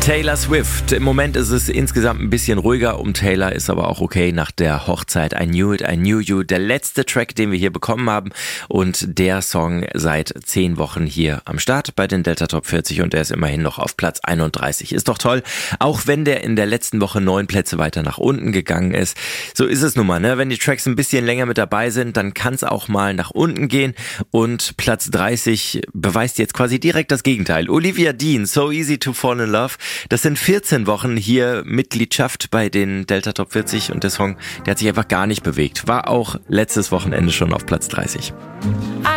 Taylor Swift. Im Moment ist es insgesamt ein bisschen ruhiger um Taylor, ist aber auch okay nach der Hochzeit. I Knew It, I Knew You. Der letzte Track, den wir hier bekommen haben und der Song seit 10 Wochen hier am Start bei den Delta Top 40 und der ist immerhin noch auf Platz 31. Ist doch toll, auch wenn der in der letzten Woche 9 Plätze weiter nach unten gegangen ist. So ist es nun mal, ne? Wenn die Tracks ein bisschen länger mit dabei sind, dann kann es auch mal nach unten gehen und Platz 30 beweist jetzt quasi direkt das Gegenteil. Olivia Dean, So Easy to Fall in Love. Das sind 14 Wochen hier Mitgliedschaft bei den Delta Top 40 und der Song, der hat sich einfach gar nicht bewegt. War auch letztes Wochenende schon auf Platz 30.